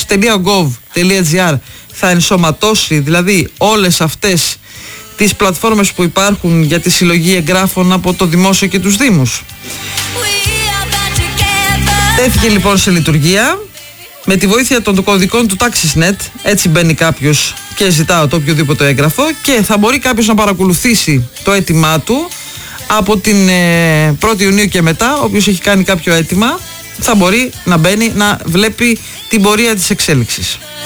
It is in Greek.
taxis.gov.gr θα ενσωματώσει δηλαδή όλες αυτές τις πλατφόρμες που υπάρχουν για τη συλλογή εγγράφων από το δημόσιο και τους δήμους. Τέθηκε λοιπόν σε λειτουργία με τη βοήθεια των κωδικών του TaxisNet. Έτσι μπαίνει κάποιος και ζητά το οποιοδήποτε έγγραφο και θα μπορεί κάποιος να παρακολουθήσει το αίτημά του από την 1η Ιουνίου και μετά. Όποιος έχει κάνει κάποιο αίτημα θα μπορεί να μπαίνει να βλέπει την πορεία της εξέλιξης.